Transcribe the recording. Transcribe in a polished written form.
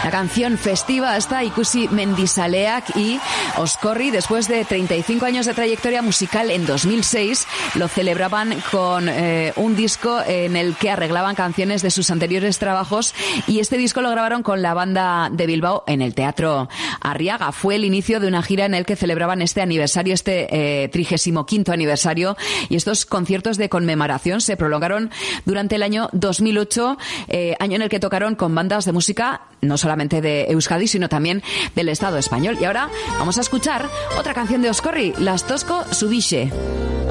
La canción festiva está Ikusi Mendizaleak y Oscorri, después de 35 años de trayectoria musical, en 2006 lo celebraban con un disco en el que arreglaban canciones de sus anteriores trabajos, y este disco lo grabaron con la banda de Bilbao en el Teatro Arriaga. Fue el inicio de una gira en el que celebraban este aniversario, este 35º aniversario, y estos conciertos de conmemoración se prolongaron durante el año 2008, año en el que tocaron con bandas de música no solamente de Euskadi, sino también del Estado español. Y ahora vamos a escuchar otra canción de Oscorri, Las Tosco Subixe.